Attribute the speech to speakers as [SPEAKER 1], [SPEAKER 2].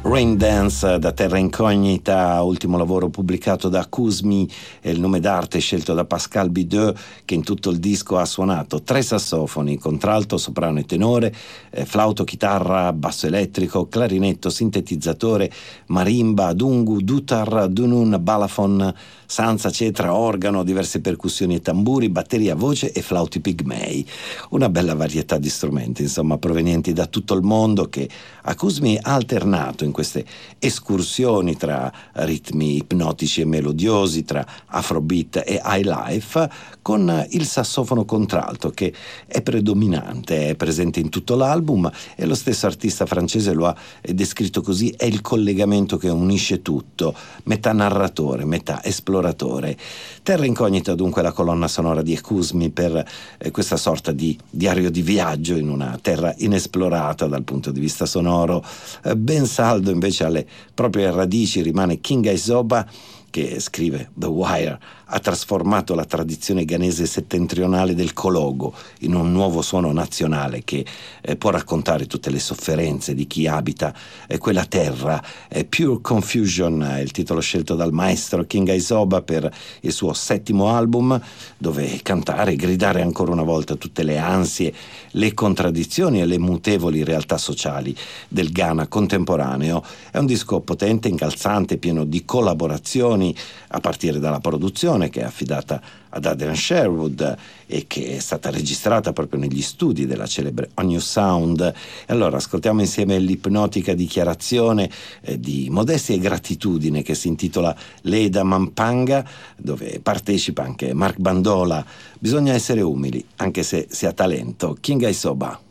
[SPEAKER 1] Rain Dance da Terra Incognita, ultimo lavoro pubblicato da Kouzmi, è il nome d'arte scelto da Pascal Bideux, che in tutto il disco ha suonato 3 sassofoni, contralto, soprano e tenore, flauto, chitarra, basso elettrico, clarinetto, sintetizzatore, marimba, dungu, dutar, dunun, balafon, sanza, cetra, organo, diverse percussioni e tamburi, batteria, voce e flauti pigmei. Una bella varietà di strumenti, insomma, provenienti da tutto il mondo, che Kouzmi ha alternato in queste escursioni tra ritmi ipnotici e melodiosi, tra afrobeat e highlife, con il sassofono contralto che è predominante, è presente in tutto l'album, e lo stesso artista francese lo ha descritto così: è il collegamento che unisce tutto, metà narratore, metà esploratore. Terra Incognita dunque la colonna sonora di Kouzmi per questa sorta di diario di viaggio in una terra inesplorata dal punto di vista sonoro. Ben saldo invece alle proprie radici rimane King Aizoba, che scrive: The Wire ha trasformato la tradizione ghanese settentrionale del kologo in un nuovo suono nazionale che può raccontare tutte le sofferenze di chi abita quella terra. Pure Confusion è il titolo scelto dal maestro King Aizoba per il suo 7° album, dove cantare e gridare ancora una volta tutte le ansie, le contraddizioni e le mutevoli realtà sociali del Ghana contemporaneo. È un disco potente, incalzante, pieno di collaborazioni, a partire dalla produzione, che è affidata ad Adrian Sherwood e che è stata registrata proprio negli studi della celebre On New Sound. E allora ascoltiamo insieme l'ipnotica dichiarazione di modestia e gratitudine che si intitola Leda Mampanga, dove partecipa anche Mark Bandola. Bisogna essere umili, anche se si ha talento. King Aizoba.